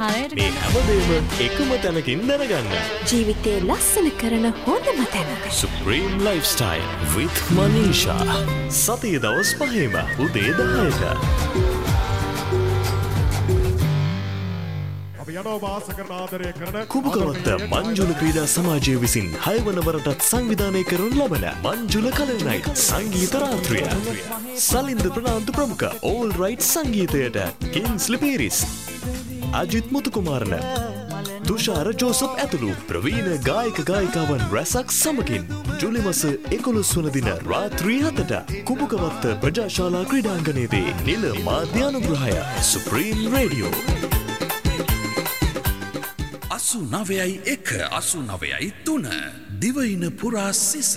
හරියට මේ හැමදේම එකම තැනකින් දැනගන්න. ජීවිතේ ලස්සන කරන හොඳම තැන. Supreme Lifestyle with Manisha. සතිය දවස් 5ම උදේ 10ට. කුබුකවත්ත මංජුල ක්‍රීඩා සමාජය විසින් 6 වන වරටත් සංවිධානය කරනු ලබන මංජුල කලර් නයිට් සංගීත රාත්‍රිය. සලින්ද ප්‍රනාන්දු ප්‍රමුඛ ඕල් රයිට් සංගීතයට කින්ස්ලි පීරිස්, අජිත් මුතුකුමාරන, තුෂාර ජෝසප් ඇතුළු ප්‍රවීණ ගායක ගායිකාවන් රැසක් සමගින් ජුලි මස 11 වන දින රාත්‍රී 7ට කුබුකවත්ත ප්‍රජාශාලා ක්‍රීඩාංගණයේදී නිල මාධ්‍ය අනුග්‍රහය සුප්‍රීම් රේඩියෝ 89.1 89.3 දිවයින පුරා සිස